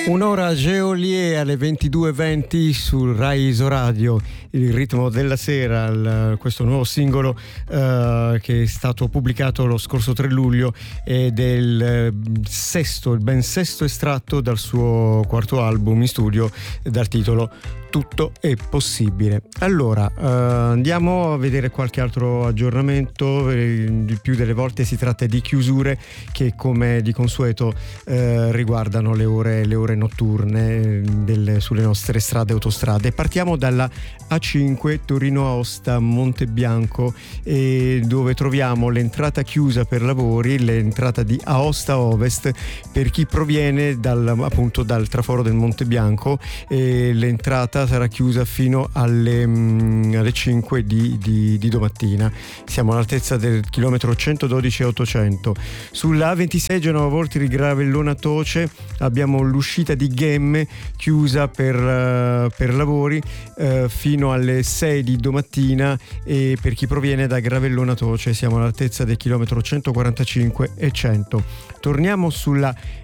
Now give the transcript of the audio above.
Un'ora Geolier alle 22:20 sul Rai Isoradio, il ritmo della sera, questo nuovo singolo che è stato pubblicato lo scorso 3 luglio ed è il ben sesto estratto dal suo quarto album in studio dal titolo Tutto è possibile. Allora, andiamo a vedere qualche altro aggiornamento. Il più delle volte si tratta di chiusure che, come di consueto, riguardano le ore notturne sulle nostre strade e autostrade. Partiamo dalla A5 Torino-Aosta Montebianco, dove troviamo l'entrata chiusa per lavori, l'entrata di Aosta Ovest per chi proviene appunto dal traforo del Montebianco, e l'entrata sarà chiusa fino alle 5 di domattina. Siamo all'altezza del chilometro 112 e 800. Sulla A26 Genova Voltri Gravellona Toce abbiamo l'uscita di Ghemme chiusa per lavori fino alle 6 di domattina, e per chi proviene da Gravellona Toce siamo all'altezza del chilometro 145 e 100. Torniamo sulla